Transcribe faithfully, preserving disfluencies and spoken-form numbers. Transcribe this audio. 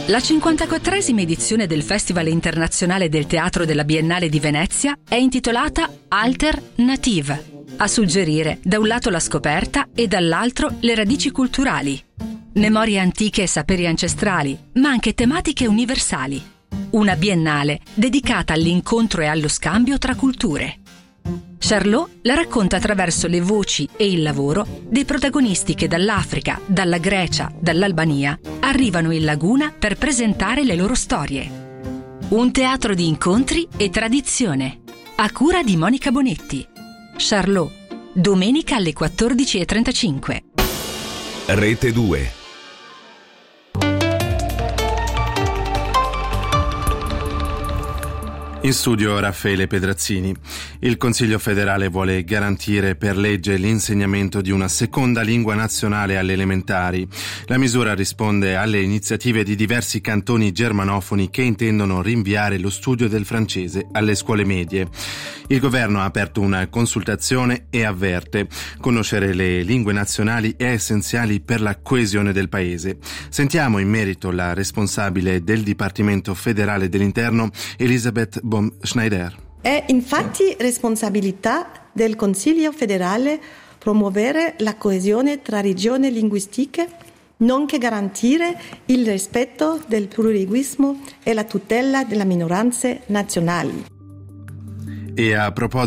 La cinquantaquattresima edizione del Festival Internazionale del Teatro della Biennale di Venezia è intitolata Alter Native, a suggerire da un lato la scoperta e dall'altro le radici culturali, memorie antiche e saperi ancestrali, ma anche tematiche universali. Una biennale dedicata all'incontro e allo scambio tra culture. Charlot la racconta attraverso le voci e il lavoro dei protagonisti che dall'Africa, dalla Grecia, dall'Albania arrivano in Laguna per presentare le loro storie. Un teatro di incontri e tradizione, a cura di Monica Bonetti. Charlot, domenica alle quattordici e trentacinque. Rete due. In studio Raffaele Pedrazzini. Il Consiglio federale vuole garantire per legge l'insegnamento di una seconda lingua nazionale alle elementari. La misura risponde alle iniziative di diversi cantoni germanofoni che intendono rinviare lo studio del francese alle scuole medie. Il governo ha aperto una consultazione e avverte: conoscere le lingue nazionali è essenziale per la coesione del paese. Sentiamo in merito la responsabile del Dipartimento federale dell'Interno, Elisabeth Baum-Schneider. È infatti responsabilità del Consiglio federale promuovere la coesione tra regioni linguistiche, nonché garantire il rispetto del plurilinguismo e la tutela delle minoranze nazionali. E a proposito